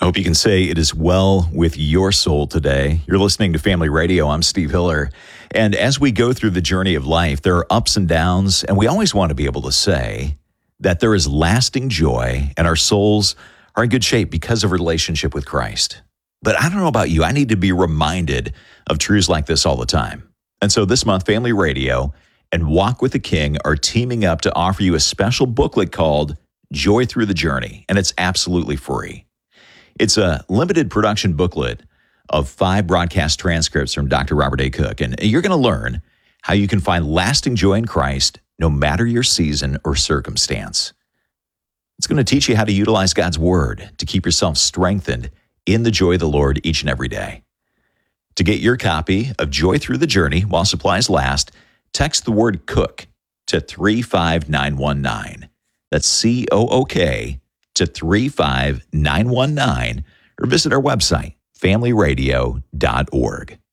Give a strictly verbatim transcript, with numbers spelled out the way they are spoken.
hope you can say it is well with your soul today. You're listening to Family Radio. I'm Steve Hiller. And as we go through the journey of life, there are ups and downs, and we always want to be able to say that there is lasting joy and our souls are in good shape because of relationship with Christ. But I don't know about you. I need to be reminded of truths like this all the time. And so this month, Family Radio and Walk with the King are teaming up to offer you a special booklet called Joy Through the Journey, and it's absolutely free. It's a limited production booklet of five broadcast transcripts from Doctor Robert A. Cook, and you're going to learn how you can find lasting joy in Christ no matter your season or circumstance. It's going to teach you how to utilize God's Word to keep yourself strengthened in the joy of the Lord each and every day. To get your copy of Joy Through the Journey while supplies last, text the word COOK to three five nine one nine. That's C O O K to three five nine one nine, or visit our website, family radio dot org.